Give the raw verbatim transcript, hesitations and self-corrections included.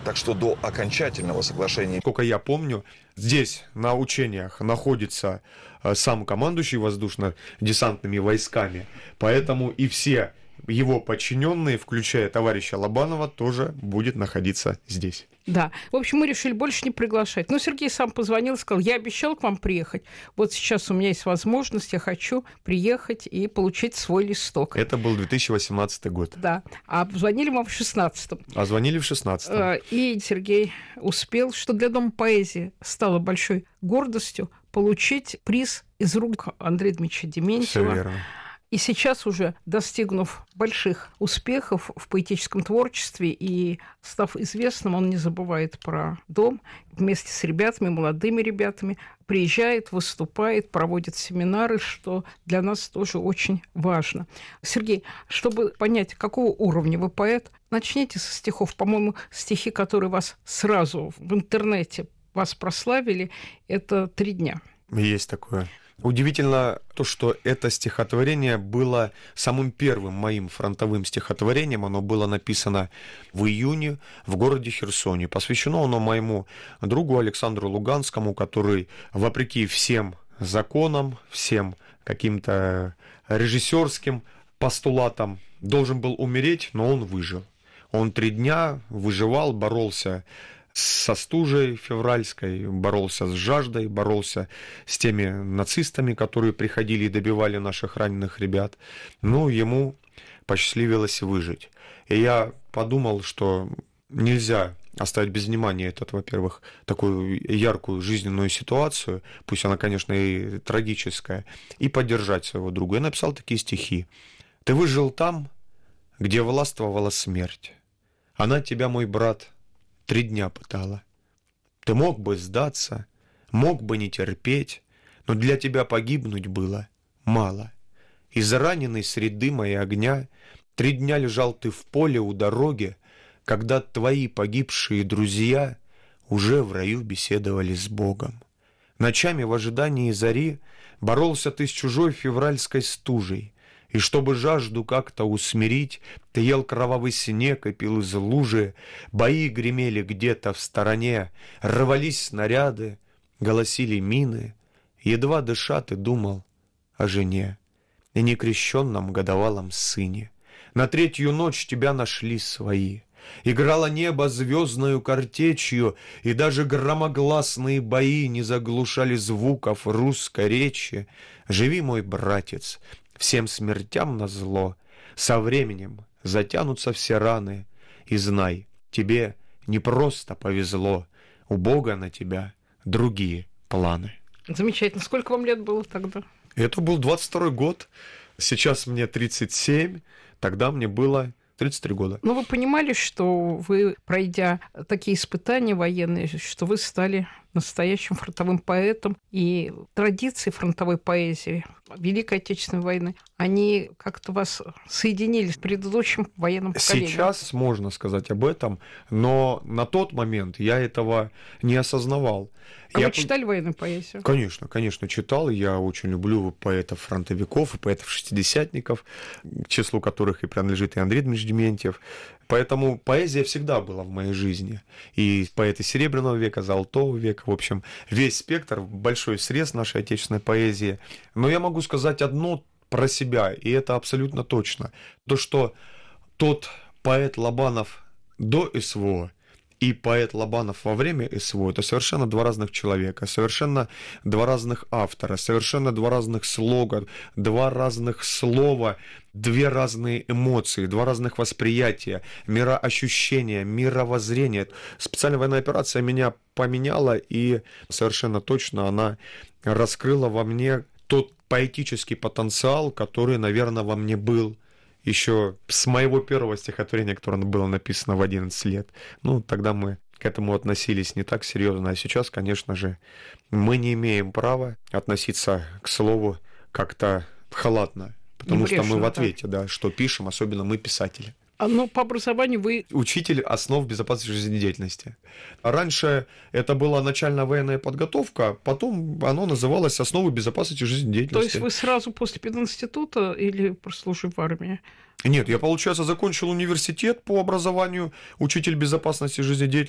Так что до окончательного соглашения... Сколько я помню, здесь на учениях находится сам командующий воздушно-десантными войсками, поэтому и все его подчиненные, включая товарища Лобанова, тоже будет находиться здесь. Да. В общем, мы решили больше не приглашать. Но Сергей сам позвонил и сказал: я обещал к вам приехать. Вот сейчас у меня есть возможность, я хочу приехать и получить свой листок. Это был две тысячи восемнадцатый год. Да. А звонили вам в шестнадцатом. А звонили в шестнадцатом. И Сергей успел, что для Дома поэзии стало большой гордостью, получить приз из рук Андрея Дмитриевича Дементьева. Все верно. И сейчас, уже достигнув больших успехов в поэтическом творчестве и став известным, он не забывает про дом. Вместе с ребятами, молодыми ребятами, приезжает, выступает, проводит семинары, что для нас тоже очень важно. Сергей, чтобы понять, какого уровня вы поэт, начните со стихов. По-моему, стихи, которые вас сразу в интернете вас прославили, это «Три дня». Есть такое. Удивительно то, что это стихотворение было самым первым моим фронтовым стихотворением. Оно было написано в июне в городе Херсоне. Посвящено оно моему другу Александру Луганскому, который, вопреки всем законам, всем каким-то режиссерским постулатам, должен был умереть, но он выжил. Он три дня выживал, боролся со стужей февральской, боролся с жаждой, боролся с теми нацистами, которые приходили и добивали наших раненых ребят. Но ему посчастливилось выжить. И я подумал, что нельзя оставить без внимания этот, во-первых, такую яркую жизненную ситуацию, пусть она, конечно, и трагическая, и поддержать своего друга. Я написал такие стихи. «Ты выжил там, где властвовала смерть. Она тебя, мой брат, три дня пытала. Ты мог бы сдаться, мог бы не терпеть, но для тебя погибнуть было мало. Израненный средь дыма и огня, три дня лежал ты в поле у дороги, когда твои погибшие друзья уже в раю беседовали с Богом. Ночами в ожидании зари боролся ты с чужой февральской стужей, и чтобы жажду как-то усмирить, ты ел кровавый снег и пил из лужи, бои гремели где-то в стороне, рвались снаряды, голосили мины, едва дыша ты думал о жене и некрещенном годовалом сыне. На третью ночь тебя нашли свои. Играло небо звездною картечью, и даже громогласные бои не заглушали звуков русской речи. Живи, мой братец, всем смертям назло, со временем затянутся все раны, и знай, тебе не просто повезло, у Бога на тебя другие планы». Замечательно. Сколько вам лет было тогда? Это был двадцать второй год, сейчас мне тридцать семь, тогда мне было тридцать три года. Но вы понимали, что вы, пройдя такие испытания военные, что вы стали настоящим фронтовым поэтом, и традиции фронтовой поэзии Великой Отечественной войны, они как-то вас соединили с предыдущим военным поколением? Сейчас можно сказать об этом, но на тот момент я этого не осознавал. А я... вы читали военную поэзию? Конечно, конечно, читал. Я очень люблю поэтов-фронтовиков и поэтов-шестидесятников, к числу которых и принадлежит и Андрей Дмитриевич Дементьев. Поэтому поэзия всегда была в моей жизни. И поэты Серебряного века, Золотого века, в общем, весь спектр, большой срез нашей отечественной поэзии. Но я могу сказать одно про себя, и это абсолютно точно. То, что тот поэт Лобанов до СВО и поэт Лобанов во время СВО — это совершенно два разных человека, совершенно два разных автора, совершенно два разных слога, два разных слова, две разные эмоции, два разных восприятия, мироощущения, мировоззрения. Специальная военная операция меня поменяла, и совершенно точно она раскрыла во мне тот поэтический потенциал, который, наверное, во мне был еще с моего первого стихотворения, которое было написано в одиннадцать лет. Ну, тогда мы к этому относились не так серьезно, а сейчас, конечно же, мы не имеем права относиться к слову как-то халатно, потому Небрежно, что мы в ответе, да. да, что пишем, особенно мы, писатели. Но по образованию вы... Учитель основ безопасности жизнедеятельности. Раньше это была начальная военная подготовка, потом оно называлось «Основы безопасности жизнедеятельности». То есть вы сразу после пединститута или прослужив в армии? Нет, я, получается, закончил университет по образованию, учитель безопасности жизнедеятельности.